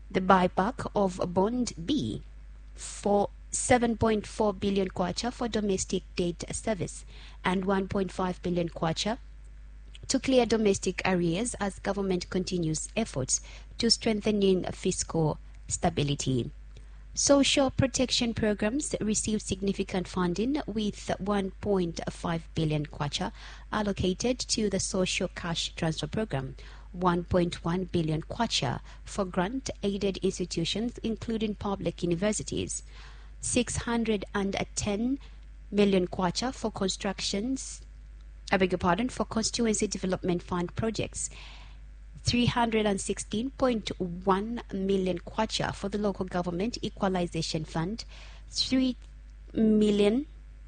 The buyback of Bond B for 7.4 billion kwacha for domestic debt service and 1.5 billion kwacha to clear domestic arrears as government continues efforts to strengthening fiscal stability. Social protection programs received significant funding with 1.5 billion kwacha allocated to the social cash transfer program, 1.1 billion kwacha for grant-aided institutions including public universities, 610 million kwacha for for constituency development fund projects, 316.1 million kwacha for the local government equalization fund, 3 million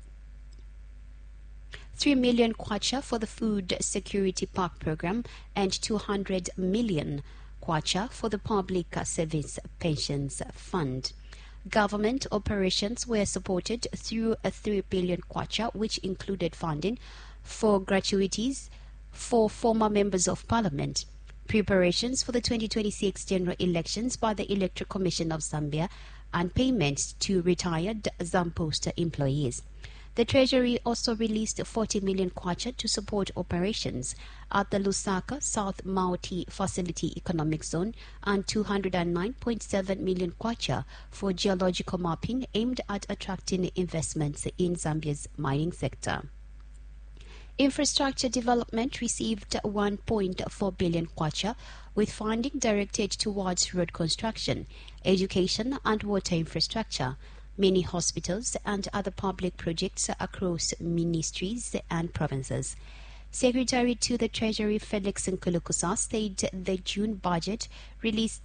kwacha for the food security park program, and 200 million kwacha for the public service pensions fund. Government operations were supported through a 3 billion kwacha, which included funding for gratuities for former members of parliament, preparations for the 2026 general elections by the Electoral Commission of Zambia, and payments to retired Zamposta employees. The Treasury also released 40 million kwacha to support operations at the Lusaka South Mauti Facility Economic Zone and 209.7 million kwacha for geological mapping aimed at attracting investments in Zambia's mining sector. Infrastructure development received 1.4 billion kwacha, with funding directed towards road construction, education and water infrastructure, many hospitals and other public projects across ministries and provinces. Secretary to the Treasury Felix Nkulukusa said the June budget released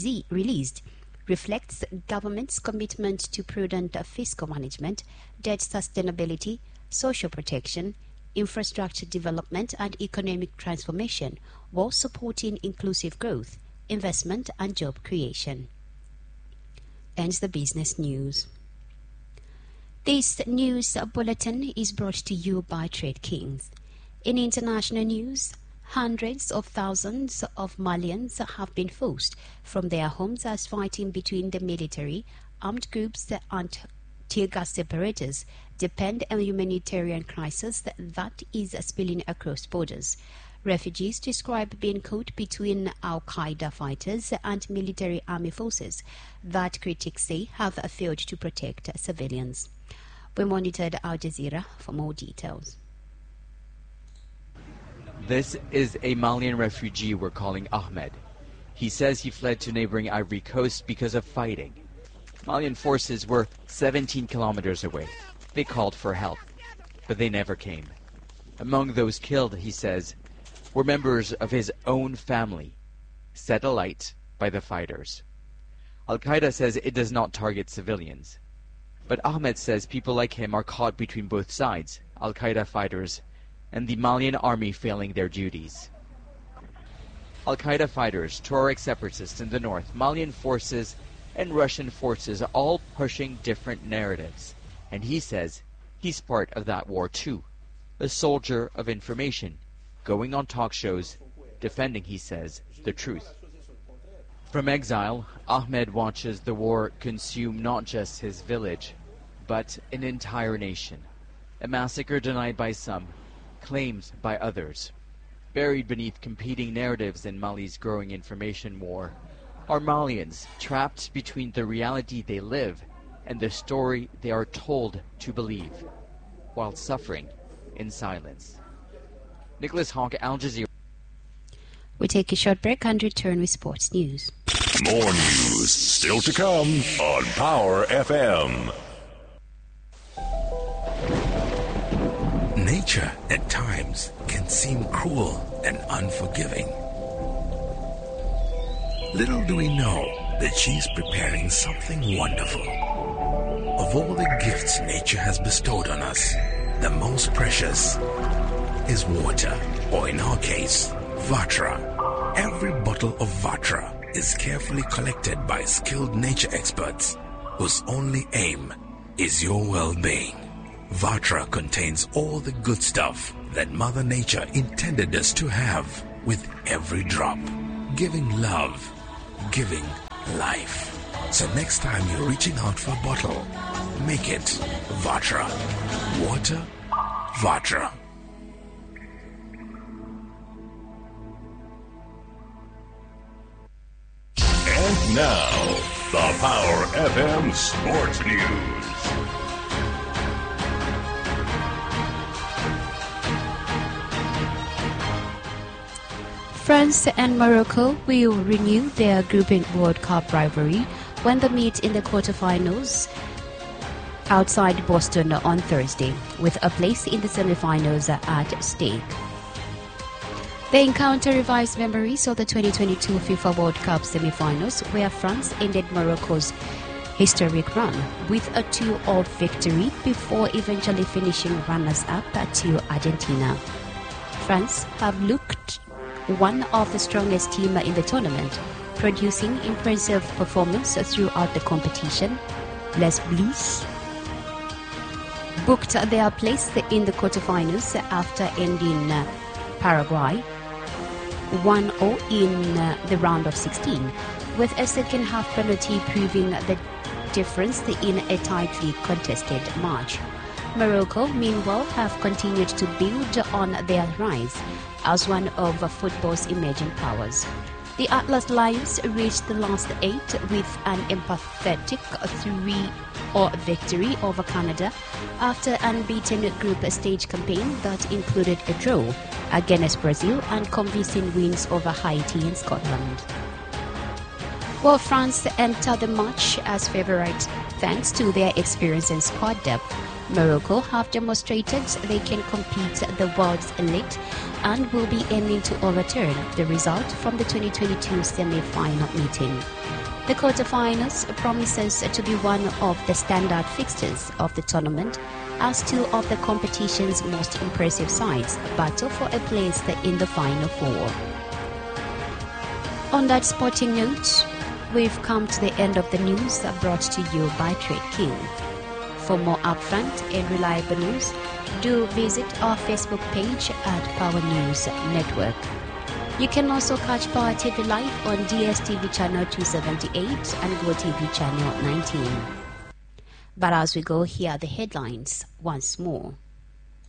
reflects government's commitment to prudent fiscal management, debt sustainability, social protection, infrastructure development and economic transformation, while supporting inclusive growth, investment and job creation. Ends the business news. This news bulletin is brought to you by Trade Kings. In international news, hundreds of thousands of Malians have been forced from their homes as fighting between the military, armed groups and tear gas separators depend on a humanitarian crisis that is spilling across borders. Refugees describe being caught between Al-Qaeda fighters and military army forces that critics say have failed to protect civilians. We monitored Al Jazeera for more details. This is a Malian refugee we're calling Ahmed. He says he fled to neighboring Ivory Coast because of fighting. Malian forces were 17 kilometers away. They called for help, but they never came. Among those killed, he says, were members of his own family, set alight by the fighters. Al-Qaeda says it does not target civilians. But Ahmed says people like him are caught between both sides, Al-Qaeda fighters and the Malian army failing their duties. Al-Qaeda fighters, Tuareg separatists in the north, Malian forces and Russian forces are all pushing different narratives. And he says he's part of that war too, a soldier of information, going on talk shows, defending, he says, the truth. From exile, Ahmed watches the war consume not just his village, but an entire nation. A massacre denied by some, claimed by others. Buried beneath competing narratives in Mali's growing information war are Malians trapped between the reality they live and the story they are told to believe, while suffering in silence. Nicholas Hawk, Al Jazeera. We take a short break and return with sports news. More news still to come on Power FM. Nature at times can seem cruel and unforgiving. Little do we know that she's preparing something wonderful. Of all the gifts nature has bestowed on us, the most precious is water, or in our case, Vatra. Every bottle of Vatra is carefully collected by skilled nature experts whose only aim is your well-being. Vatra contains all the good stuff that Mother Nature intended us to have with every drop, giving love, giving life. So next time you're reaching out for a bottle, make it Vatra. Water, Vatra. And now, the Power FM Sports News. France and Morocco will renew their Grouping World Cup rivalry when they meet in the quarterfinals outside Boston on Thursday, with a place in the semifinals at stake. The encounter revives memories of the 2022 FIFA World Cup semifinals, where France ended Morocco's historic run with a 2-0 victory before eventually finishing runners-up to Argentina. France have looked one of the strongest teams in the tournament, producing impressive performance throughout the competition. Les Bleus booked their place in the quarterfinals after ending Paraguay 1-0 in the round of 16, with a second half penalty proving the difference in a tightly contested match. Morocco, meanwhile, have continued to build on their rise as one of football's emerging powers. The Atlas Lions reached the last 8 with an empathetic 3-0 victory over Canada after an unbeaten group stage campaign that included a draw against Brazil and convincing wins over Haiti and Scotland. While France enter the match as favourites thanks to their experience and squad depth, Morocco have demonstrated they can compete the world's elite and will be aiming to overturn the result from the 2022 semi-final meeting. The quarterfinals promises to be one of the standard fixtures of the tournament, as two of the competition's most impressive sides battle for a place in the Final Four. On that sporting note, we've come to the end of the news brought to you by Trade King. For more upfront and reliable news, do visit our Facebook page at Power News Network. You can also catch Power TV live on DSTV channel 278 and GoTV channel 19. But as we go, here are the headlines once more.